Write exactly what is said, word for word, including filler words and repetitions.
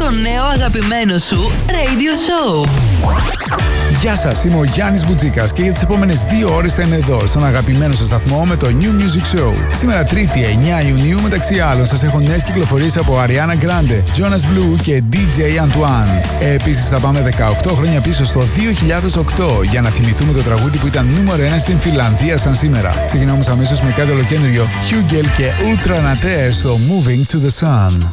το νέο αγαπημένο σου radio show. Γεια σας, είμαι ο Γιάννης Μπουτζίκας και για τις επόμενες δύο ώρες θα είμαι εδώ στον αγαπημένο σας σταθμό με το New Music Show. Σήμερα Τρίτη εννιά Ιουνίου, μεταξύ άλλων, σας έχω νέες κυκλοφορίες από Ariana Grande, Jonas Blue και ντι τζέι Antoine. Επίσης θα πάμε δεκαοκτώ χρόνια πίσω στο δύο χιλιάδες οκτώ για να θυμηθούμε το τραγούδι που ήταν νούμερο ένα στην Φιλανδία σαν σήμερα. Ξεκινάμε αμέσως με κάτι ολοκένουργιο, Hugel και Ultra Nater στο Moving to the Sun.